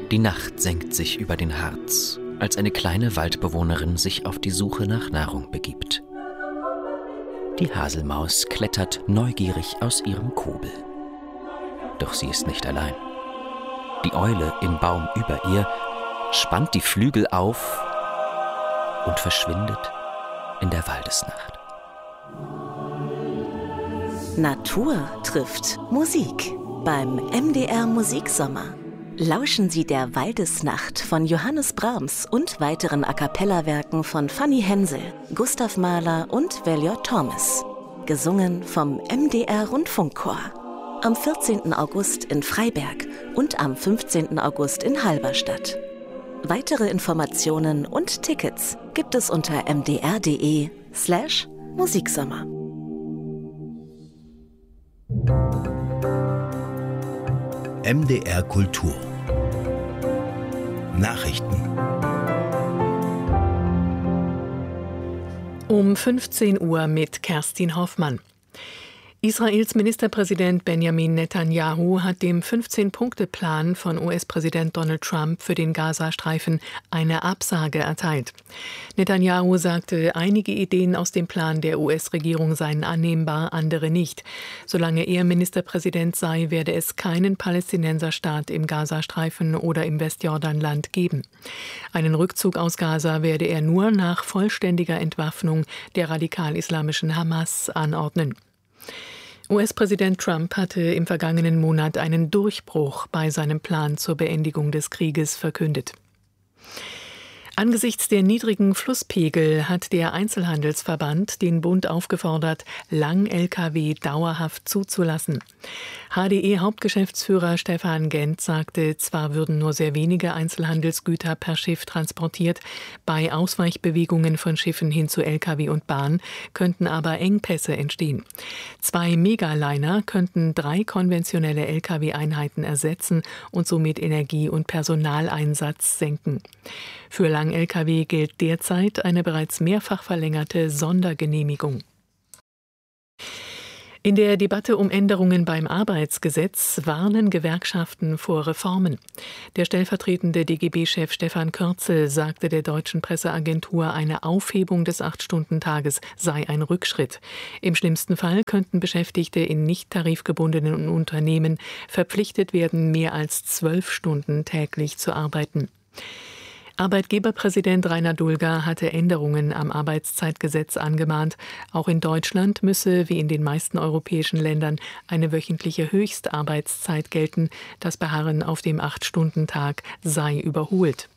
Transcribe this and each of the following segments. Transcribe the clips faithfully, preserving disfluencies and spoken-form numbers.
Die Nacht senkt sich über den Harz, als eine kleine Waldbewohnerin sich auf die Suche nach Nahrung begibt. Die Haselmaus klettert neugierig aus ihrem Kobel. Doch sie ist nicht allein. Die Eule im Baum über ihr spannt die Flügel auf und verschwindet in der Waldesnacht. Natur trifft Musik beim M D R Musiksommer. Lauschen Sie der Waldesnacht von Johannes Brahms und weiteren A-cappella-Werken von Fanny Hensel, Gustav Mahler und Valior Thomas. Gesungen vom M D R Rundfunkchor. Am vierzehnten August in Freiberg und am fünfzehnten August in Halberstadt. Weitere Informationen und Tickets gibt es unter mdr.de slash Musiksommer. M D R Kultur Nachrichten. Um fünfzehn Uhr mit Kerstin Hoffmann. Israels Ministerpräsident Benjamin Netanyahu hat dem fünfzehn-Punkte-Plan von U S-Präsident Donald Trump für den Gazastreifen eine Absage erteilt. Netanyahu sagte, einige Ideen aus dem Plan der U S-Regierung seien annehmbar, andere nicht. Solange er Ministerpräsident sei, werde es keinen Palästinenserstaat im Gazastreifen oder im Westjordanland geben. Einen Rückzug aus Gaza werde er nur nach vollständiger Entwaffnung der radikal-islamischen Hamas anordnen. U S-Präsident Trump hatte im vergangenen Monat einen Durchbruch bei seinem Plan zur Beendigung des Krieges verkündet. Angesichts der niedrigen Flusspegel hat der Einzelhandelsverband den Bund aufgefordert, Lang-L K W dauerhaft zuzulassen. H D E-Hauptgeschäftsführer Stefan Gent sagte, zwar würden nur sehr wenige Einzelhandelsgüter per Schiff transportiert, bei Ausweichbewegungen von Schiffen hin zu L K W und Bahn könnten aber Engpässe entstehen. Zwei Megaliner könnten drei konventionelle L K W-Einheiten ersetzen und somit Energie- und Personaleinsatz senken. Für Lang-L K W gilt derzeit eine bereits mehrfach verlängerte Sondergenehmigung. In der Debatte um Änderungen beim Arbeitsgesetz warnen Gewerkschaften vor Reformen. Der stellvertretende D G B-Chef Stefan Kürzel sagte der deutschen Presseagentur, eine Aufhebung des acht-Stunden-Tages sei ein Rückschritt. Im schlimmsten Fall könnten Beschäftigte in nicht tarifgebundenen Unternehmen verpflichtet werden, mehr als zwölf Stunden täglich zu arbeiten. Arbeitgeberpräsident Rainer Dulger hatte Änderungen am Arbeitszeitgesetz angemahnt. Auch in Deutschland müsse, wie in den meisten europäischen Ländern, eine wöchentliche Höchstarbeitszeit gelten. Das Beharren auf dem acht-Stunden-Tag sei überholt.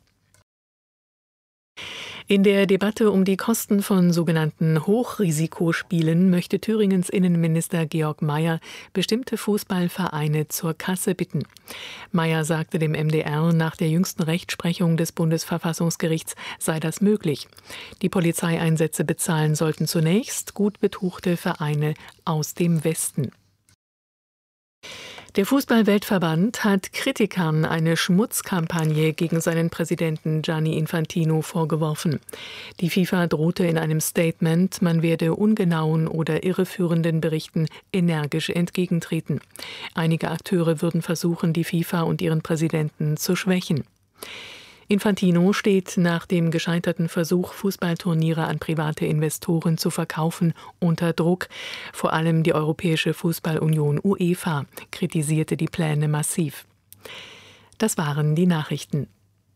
In der Debatte um die Kosten von sogenannten Hochrisikospielen möchte Thüringens Innenminister Georg Mayer bestimmte Fußballvereine zur Kasse bitten. Mayer sagte dem M D R, nach der jüngsten Rechtsprechung des Bundesverfassungsgerichts sei das möglich. Die Polizeieinsätze bezahlen sollten zunächst gut betuchte Vereine aus dem Westen. Der Fußball-Weltverband hat Kritikern eine Schmutzkampagne gegen seinen Präsidenten Gianni Infantino vorgeworfen. Die FIFA drohte in einem Statement, man werde ungenauen oder irreführenden Berichten energisch entgegentreten. Einige Akteure würden versuchen, die FIFA und ihren Präsidenten zu schwächen. Infantino steht nach dem gescheiterten Versuch, Fußballturniere an private Investoren zu verkaufen, unter Druck. Vor allem die Europäische Fußballunion UEFA kritisierte die Pläne massiv. Das waren die Nachrichten.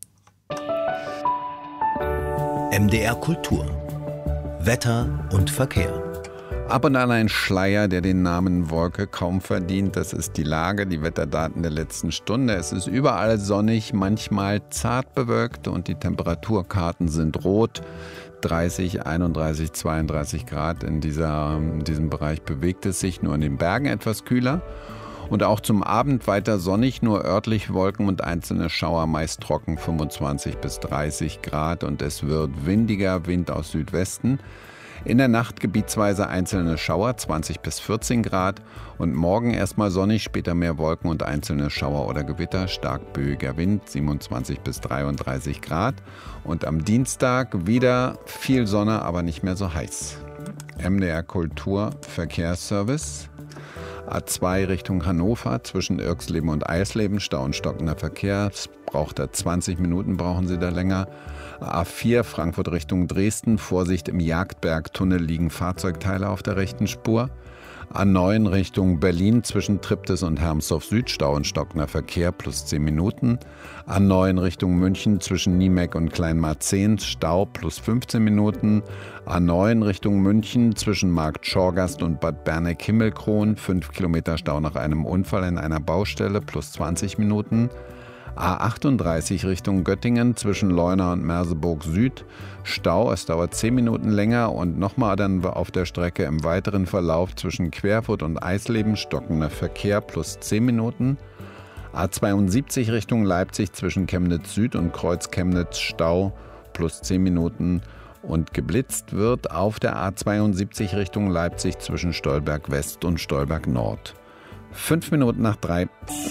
M D R Kultur. Wetter und Verkehr. Ab und an ein Schleier, der den Namen Wolke kaum verdient. Das ist die Lage, die Wetterdaten der letzten Stunde. Es ist überall sonnig, manchmal zart bewölkt und die Temperaturkarten sind rot. dreißig, einunddreißig, zweiunddreißig Grad. In, dieser, in diesem Bereich bewegt es sich, nur in den Bergen etwas kühler. Und auch zum Abend weiter sonnig, nur örtlich Wolken und einzelne Schauer, meist trocken, fünfundzwanzig bis dreißig Grad. Und es wird windiger, Wind aus Südwesten. In der Nacht gebietsweise einzelne Schauer, zwanzig bis vierzehn Grad. Und morgen erstmal sonnig, später mehr Wolken und einzelne Schauer oder Gewitter. Stark böiger Wind, siebenundzwanzig bis dreiunddreißig Grad. Und am Dienstag wieder viel Sonne, aber nicht mehr so heiß. M D R Kultur Verkehrsservice. A zwei Richtung Hannover zwischen Irxleben und Eisleben, Stau und stockender Verkehr. Es braucht da zwanzig Minuten, brauchen Sie da länger. A vier Frankfurt Richtung Dresden, Vorsicht, im Jagdbergtunnel liegen Fahrzeugteile auf der rechten Spur. A neun Richtung Berlin zwischen Triptis und Hermsdorf Süd, Stau und stockender Verkehr plus zehn Minuten. A neun Richtung München zwischen Niemeck und Kleinmarzehn, Stau plus fünfzehn Minuten. A neun Richtung München zwischen Markt Schorgast und Bad Berneck-Himmelkron, fünf Kilometer Stau nach einem Unfall in einer Baustelle plus zwanzig Minuten. A achtunddreißig Richtung Göttingen zwischen Leuna und Merseburg Süd. Stau, es dauert zehn Minuten länger und nochmal dann auf der Strecke im weiteren Verlauf zwischen Querfurt und Eisleben stockender Verkehr plus zehn Minuten. A zweiundsiebzig Richtung Leipzig zwischen Chemnitz Süd und Kreuz Chemnitz Stau plus zehn Minuten. Und geblitzt wird auf der A zweiundsiebzig Richtung Leipzig zwischen Stolberg West und Stolberg Nord. Fünf Minuten nach drei.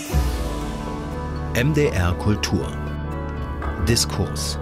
M D R Kultur. Diskurs.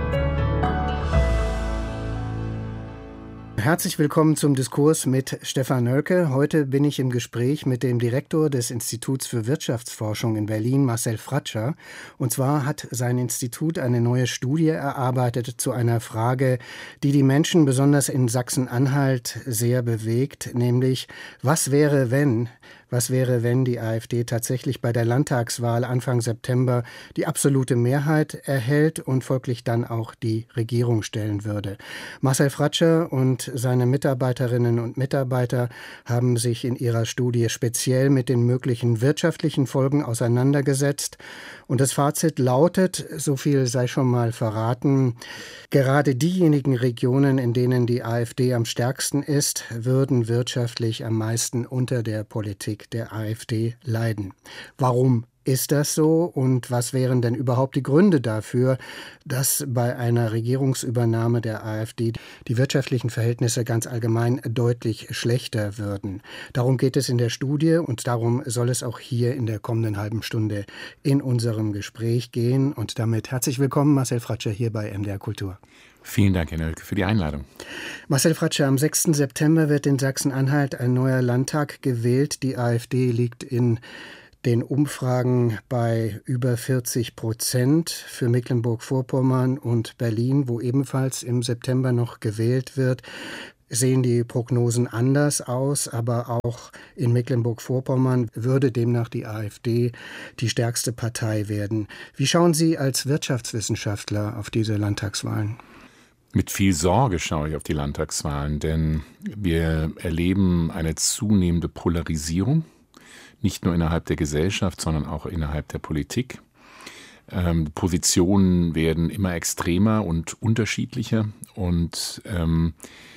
Herzlich willkommen zum Diskurs mit Stefan Nölke. Heute bin ich im Gespräch mit dem Direktor des Instituts für Wirtschaftsforschung in Berlin, Marcel Fratscher. Und zwar hat sein Institut eine neue Studie erarbeitet zu einer Frage, die die Menschen besonders in Sachsen-Anhalt sehr bewegt, nämlich was wäre, wenn... Was wäre, wenn die AfD tatsächlich bei der Landtagswahl Anfang September die absolute Mehrheit erhält und folglich dann auch die Regierung stellen würde? Marcel Fratscher und seine Mitarbeiterinnen und Mitarbeiter haben sich in ihrer Studie speziell mit den möglichen wirtschaftlichen Folgen auseinandergesetzt. Und das Fazit lautet, so viel sei schon mal verraten, gerade diejenigen Regionen, in denen die AfD am stärksten ist, würden wirtschaftlich am meisten unter der Politik der AfD leiden. Warum ist das so und was wären denn überhaupt die Gründe dafür, dass bei einer Regierungsübernahme der AfD die wirtschaftlichen Verhältnisse ganz allgemein deutlich schlechter würden? Darum geht es in der Studie und darum soll es auch hier in der kommenden halben Stunde in unserem Gespräch gehen. Und damit herzlich willkommen, Marcel Fratscher, hier bei M D R Kultur. Vielen Dank, Herr Nölke, für die Einladung. Marcel Fratscher, am sechsten September wird in Sachsen-Anhalt ein neuer Landtag gewählt. Die AfD liegt in den Umfragen bei über vierzig Prozent. Für Mecklenburg-Vorpommern und Berlin, wo ebenfalls im September noch gewählt wird, sehen die Prognosen anders aus, aber auch in Mecklenburg-Vorpommern würde demnach die AfD die stärkste Partei werden. Wie schauen Sie als Wirtschaftswissenschaftler auf diese Landtagswahlen? Mit viel Sorge schaue ich auf die Landtagswahlen, denn wir erleben eine zunehmende Polarisierung, nicht nur innerhalb der Gesellschaft, sondern auch innerhalb der Politik. Ähm, Positionen werden immer extremer und unterschiedlicher und ähm,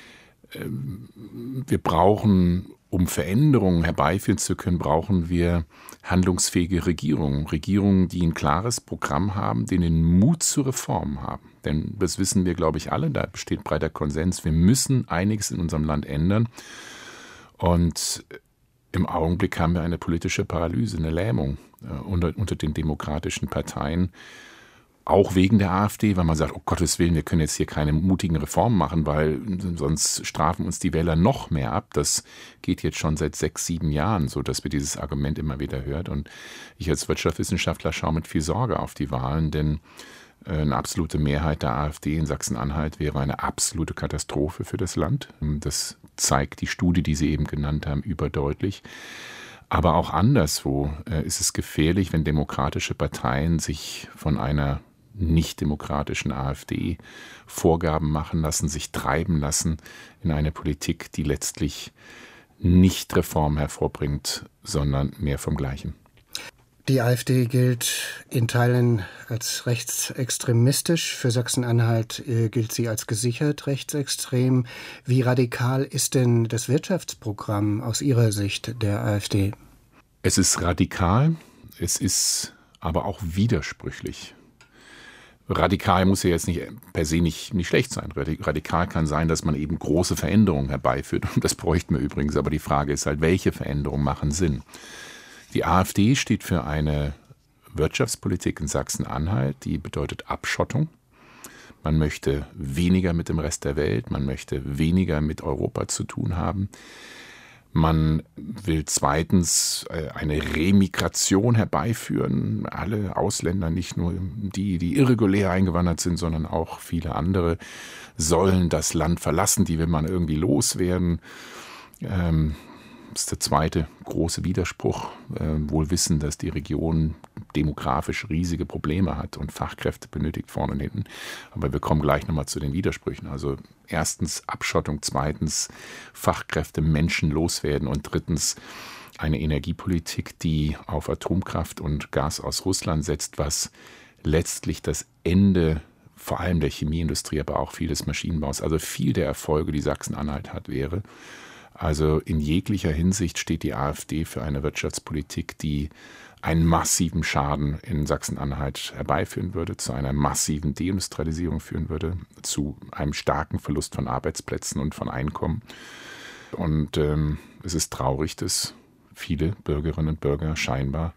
wir brauchen, um Veränderungen herbeiführen zu können, brauchen wir handlungsfähige Regierungen. Regierungen, die ein klares Programm haben, die den Mut zur Reform haben. Denn das wissen wir, glaube ich, alle, da besteht breiter Konsens. Wir müssen einiges in unserem Land ändern. Und im Augenblick haben wir eine politische Paralyse, eine Lähmung äh, unter, unter den demokratischen Parteien. Auch wegen der AfD, weil man sagt, um Gottes Willen, wir können jetzt hier keine mutigen Reformen machen, weil sonst strafen uns die Wähler noch mehr ab. Das geht jetzt schon seit sechs, sieben Jahren so, dass wir dieses Argument immer wieder hören. Und ich als Wirtschaftswissenschaftler schaue mit viel Sorge auf die Wahlen, denn eine absolute Mehrheit der AfD in Sachsen-Anhalt wäre eine absolute Katastrophe für das Land. Das zeigt die Studie, die Sie eben genannt haben, überdeutlich. Aber auch anderswo ist es gefährlich, wenn demokratische Parteien sich von einer nicht-demokratischen AfD Vorgaben machen lassen, sich treiben lassen in eine Politik, die letztlich nicht Reform hervorbringt, sondern mehr vom Gleichen. Die AfD gilt in Teilen als rechtsextremistisch. Für Sachsen-Anhalt äh, gilt sie als gesichert rechtsextrem. Wie radikal ist denn das Wirtschaftsprogramm aus Ihrer Sicht der AfD? Es ist radikal, es ist aber auch widersprüchlich. Radikal muss ja jetzt nicht per se nicht, nicht schlecht sein. Radikal kann sein, dass man eben große Veränderungen herbeiführt. Und das bräuchten wir übrigens. Aber die Frage ist halt, welche Veränderungen machen Sinn? Die AfD steht für eine Wirtschaftspolitik in Sachsen-Anhalt, die bedeutet Abschottung. Man möchte weniger mit dem Rest der Welt, man möchte weniger mit Europa zu tun haben. Man will zweitens eine Remigration herbeiführen. Alle Ausländer, nicht nur die, die irregulär eingewandert sind, sondern auch viele andere, sollen das Land verlassen. Die will man irgendwie loswerden. Ähm, Das ist der zweite große Widerspruch, äh, wohl wissen, dass die Region demografisch riesige Probleme hat und Fachkräfte benötigt vorne und hinten. Aber wir kommen gleich nochmal zu den Widersprüchen. Also erstens Abschottung, zweitens Fachkräfte, Menschen loswerden und drittens eine Energiepolitik, die auf Atomkraft und Gas aus Russland setzt, was letztlich das Ende vor allem der Chemieindustrie, aber auch viel des Maschinenbaus, also viel der Erfolge, die Sachsen-Anhalt hat, wäre. Also in jeglicher Hinsicht steht die AfD für eine Wirtschaftspolitik, die einen massiven Schaden in Sachsen-Anhalt herbeiführen würde, zu einer massiven Deindustrialisierung führen würde, zu einem starken Verlust von Arbeitsplätzen und von Einkommen. Und ähm, es ist traurig, dass viele Bürgerinnen und Bürger scheinbar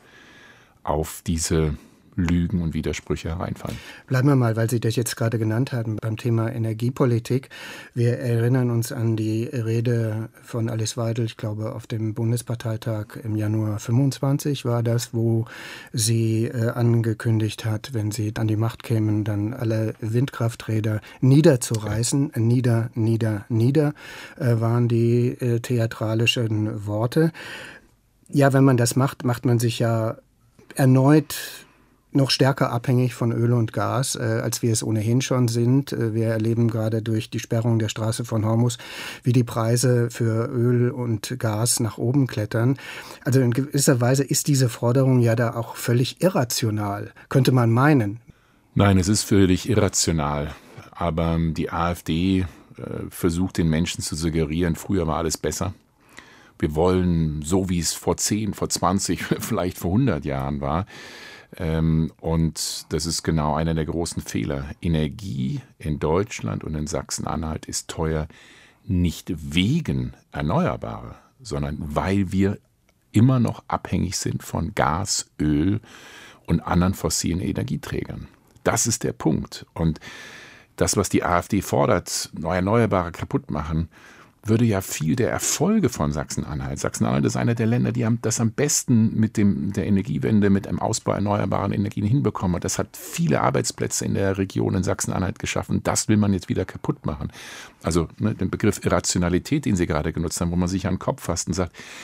auf diese Lügen und Widersprüche hereinfallen. Bleiben wir mal, weil Sie das jetzt gerade genannt haben, beim Thema Energiepolitik. Wir erinnern uns an die Rede von Alice Weidel, ich glaube auf dem Bundesparteitag im Januar fünfundzwanzig war das, wo sie äh, angekündigt hat, wenn sie an die Macht kämen, dann alle Windkrafträder niederzureißen. Ja. Nieder, nieder, nieder äh, waren die äh, theatralischen Worte. Ja, wenn man das macht, macht man sich ja erneut noch stärker abhängig von Öl und Gas, äh, als wir es ohnehin schon sind. Äh, wir erleben gerade durch die Sperrung der Straße von Hormuz, wie die Preise für Öl und Gas nach oben klettern. Also in gewisser Weise ist diese Forderung ja da auch völlig irrational, könnte man meinen. Nein, es ist völlig irrational. Aber die AfD äh, versucht den Menschen zu suggerieren, früher war alles besser. Wir wollen, so wie es vor zehn, vor zwanzig, vielleicht vor hundert Jahren war. Und das ist genau einer der großen Fehler. Energie in Deutschland und in Sachsen-Anhalt ist teuer, nicht wegen Erneuerbarer, sondern weil wir immer noch abhängig sind von Gas, Öl und anderen fossilen Energieträgern. Das ist der Punkt. Und das, was die AfD fordert, Erneuerbare kaputt machen, würde ja viel der Erfolge von Sachsen-Anhalt. Sachsen-Anhalt ist einer der Länder, die das am besten mit dem, der Energiewende, mit einem Ausbau erneuerbaren Energien hinbekommen. Das hat viele Arbeitsplätze in der Region in Sachsen-Anhalt geschaffen. Das will man jetzt wieder kaputt machen. Also ne, den Begriff Irrationalität, den Sie gerade genutzt haben, wo man sich an den Kopf fasst und sagt,